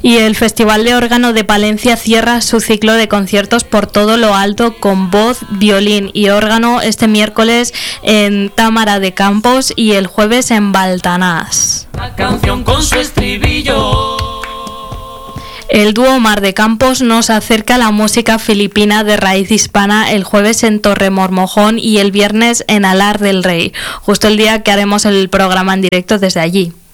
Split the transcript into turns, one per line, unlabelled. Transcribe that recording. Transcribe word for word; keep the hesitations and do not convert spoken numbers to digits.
Y el Festival de Órgano de Palencia cierra su ciclo de conciertos por todo lo alto con voz, violín y órgano este miércoles en Támara de Campos y el jueves en Baltanás.
La canción con su estribillo.
El dúo Mar de Campos nos acerca a la música filipina de raíz hispana el jueves en Torremormojón y el viernes en Alar del Rey, justo el día que haremos el programa en directo desde allí.